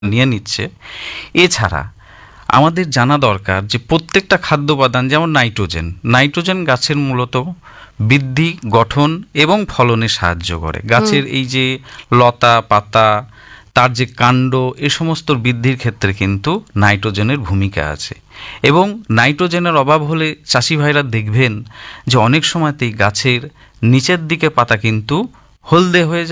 নিয়ে নিচ্ছে। এছাড়া আমাদের জানা দরকার যে প্রত্যেকটা খাদ্য উপাদান, যেমন নাইট্রোজেন গাছের মূলত বৃদ্ধি, গঠন এবং ফলনে সাহায্য করে। গাছের এই যে লতা পাতা, তার যে কাণ্ড, এ সমস্ত বৃদ্ধির ক্ষেত্রে কিন্তু নাইট্রোজেনের ভূমিকা আছে। এবং নাইট্রোজেনের অভাব হলে চাষি ভাইরা দেখবেন যে অনেক সময়তেই গাছের নিচের দিকে পাতা কিন্তু হলদে হয়ে যায়।